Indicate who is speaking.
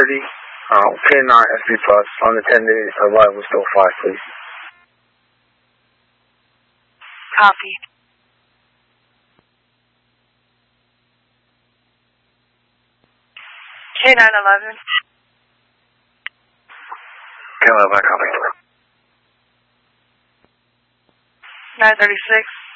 Speaker 1: 30. Pin 9 SP Plus on the 10-day arrival still 5, please.
Speaker 2: Copy. K911.
Speaker 1: K911, copy.
Speaker 2: 936.